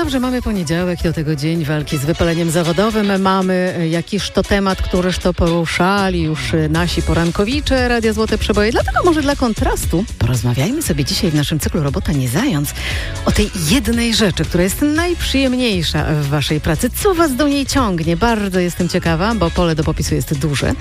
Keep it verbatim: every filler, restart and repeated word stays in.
dobrze, mamy poniedziałek, do tego dzień walki z wypaleniem zawodowym. Mamy jakiś to temat, któryż to poruszali już nasi porankowicze Radia Złote Przeboje. Dlatego może dla kontrastu porozmawiajmy sobie dzisiaj w naszym cyklu Robota nie zając o tej jednej rzeczy, która jest najprzyjemniejsza w waszej pracy. Co was do niej ciągnie? Bardzo jestem ciekawa, bo pole do popisu jest duże.